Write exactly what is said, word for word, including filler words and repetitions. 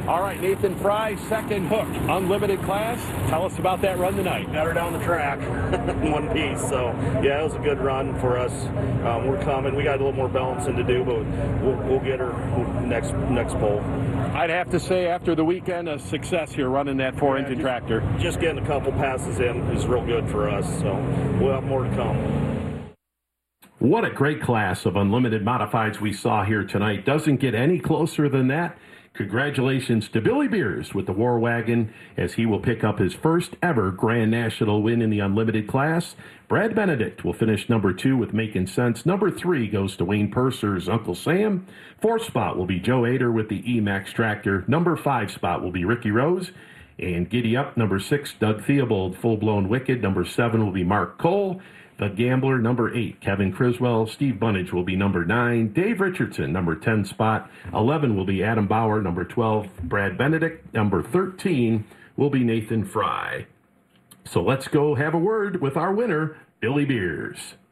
All right, Nathan Fry, second hook, unlimited class. Tell us about that run tonight. Got her down the track in one piece. So, yeah, it was a good run for us. Um, we're coming. We got a little more balancing to do, but we'll, we'll get her next next pole. I'd have to say, after the weekend, a success here running that four-engine yeah, tractor. Just getting a couple passes in is real good for us. So, we'll have more to come. What a great class of unlimited modifieds we saw here tonight. Doesn't get any closer than that. Congratulations to Billy Beers with the War Wagon as he will pick up his first ever Grand National win in the unlimited class. Brad Benedict will finish number two with Making Sense. Number three goes to Wayne Purser's Uncle Sam. Fourth spot will be Joe Ader with the E-Max tractor. Number five spot will be Ricky Rose. And Giddy Up, number six, Doug Theobald, Full Blown Wicked. Number seven will be Mark Cole. The Gambler, number eight, Kevin Criswell. Steve Bunnage will be number nine. Dave Richardson, number ten spot. eleven will be Adam Bauer. Number twelve, Brad Benedict. Number thirteen will be Nathan Fry. So let's go have a word with our winner, Billy Beers.